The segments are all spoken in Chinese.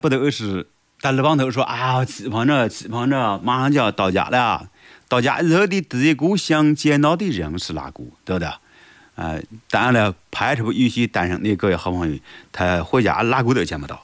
不都是在日帮头说啊，吃胖着，马上就要到家了。到家以后的第一个想见到的人是哪个，对不对？当然了，排除预期单身的各位好朋友，他回家哪个都见不到，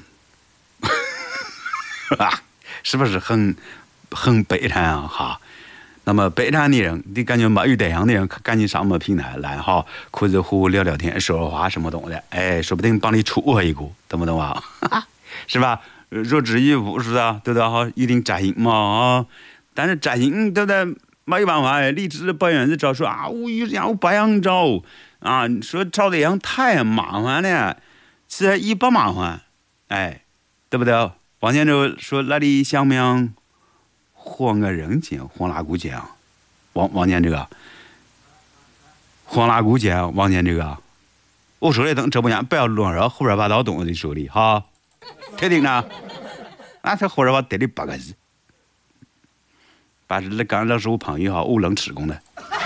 是不是很悲惨啊？哈，那么悲惨的人，你感觉没有对象的人，赶紧上我们平台来哈，或者和聊聊天、说说话什么东西，哎，说不定帮你撮合一个，懂不懂啊？是吧？若只一无是啊，对不对？哈，一定摘星嘛啊！但是摘星对不对？没有办法，励志不愿意找说啊，我有样我不想找啊，说找对象太麻烦了，其实也不麻烦，哎，对不对？王建州说那你想不想和我人见，和哪个见啊？王建州，和哪个见？王建州，我说的等直播间不要乱说胡说八道东西说的哈，确定呢？俺才胡说八道得了8个字。把这刚认识我朋友哈，我能吃工的。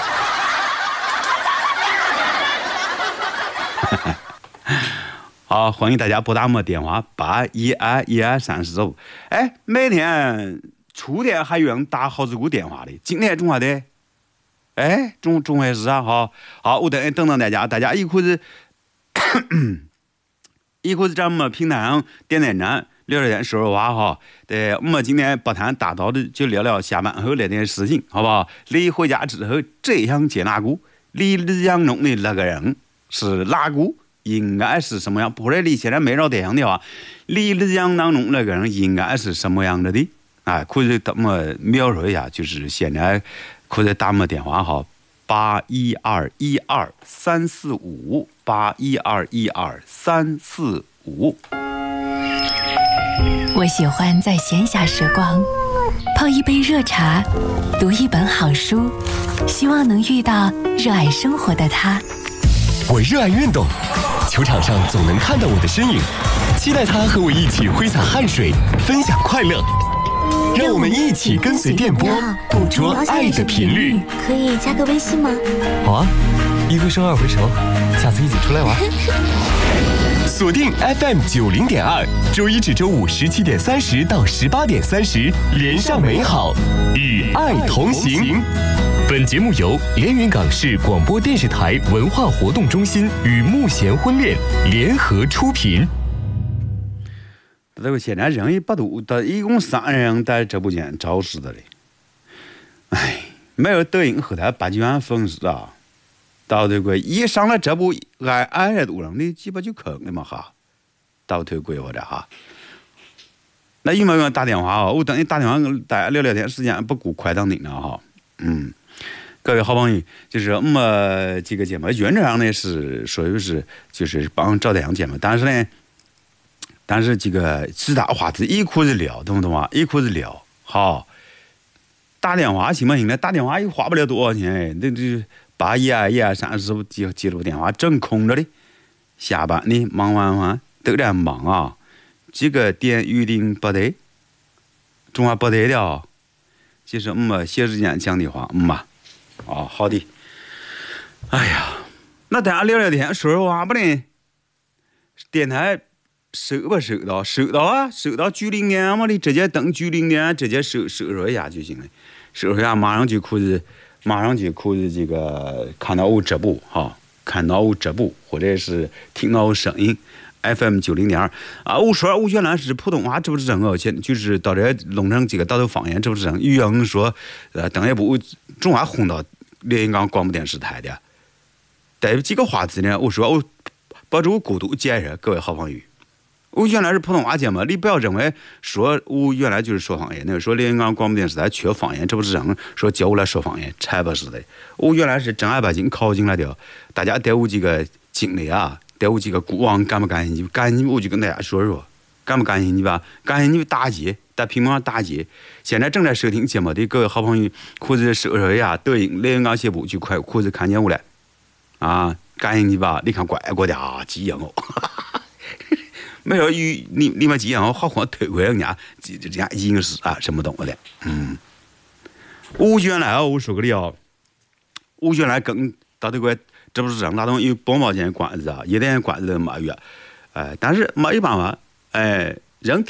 好，欢迎大家拨打我们电话812135。哎，每天初点还有人打好几个电话的，今天中华的，哎，中回事啊哈。好，我等大家，大家一会子在我们平台上点赞。聊聊天说说话哈，对，我们今天不谈大道的，就聊聊下班后那点事情，好不好？你回家之后最想见哪个？你理想中的那个人是哪个？应该是什么样？或者你现在没找对象的话，你理想当中那个人应该是什么样的？哎，可以这么描述一下，就是现在可以打我们电话哈，812123458121345。 我喜欢在闲暇时光泡一杯热茶，读一本好书，希望能遇到热爱生活的他。 我热爱运动，球场上总能看到我的身影，期待他和我一起挥洒汗水，分享快乐。让我们一起跟随电波，捕捉爱的频率。 可以加个微信吗？ 好啊，1回生2回熟，下次一起出来玩。锁定 FM90.2，周一至周五17点30到18点30，连上美好，与爱同行。本节目由连云港市广播电视台文化活动中心与慕贤婚恋联合出品。 这个现在人也不多，一共3人在直播间招式的嘞。哎，没有抖音后台8、9万粉丝啊。到头鬼一上了这部挨多人的基本就坑了嘛哈，到头鬼我这哈。那有没有人打电话啊？我等你打电话跟大家聊聊天，时间不够快当你了哈。各位好朋友，就是我们这个节目原则上呢是属于是就是帮找对象节目，但是这个其他话题一块子聊，懂不懂啊？一块子聊好。打电话行不行呢？打电话也花不了多少钱，这812135记录电话整空着的，下班的忙完都在忙啊，这个点预定不得，中华不得了，就是我们写时间讲的话，好的，哎呀，那大家聊聊天说说话不呢？电台收不收到？收到啊，收到90点嘛，你直接登90点，直接收一下就行了，收一下马上就可以这个看到我直播哈，看到我直播或者是听到我声音 FM90.2啊。我说我原来是普通话直播之声就是到这弄成这个岛头方言直播之声。有人说等一部中华轰到连云港广播电视台的，带有几个话题呢？我说我把这个过度解释，各位好朋友。我原来是普通话节目，你不要认为说我原来就是说方言的，说连云港广播电视台缺方言，这不是人说教我来说方言，才不是的。我原来是正儿八经考进来的，大家对我这个经历啊，对我这个过往感不感兴趣？感兴趣我就跟大家说说，感不感兴趣吧？感兴趣打击，在屏幕上打击。现在正在收听节目的各位好朋友，或者搜索一下抖音连云港写部就快，或者看见我了啊，感兴趣吧？你看怪过的啊，急眼哦。没有你们几样好好推回人家这样影视啊什么东西的。我原来我说个的啊，我原来跟到这个这不是让大东有半毛钱关子啊，1点关子都没有，但是没有办法， 人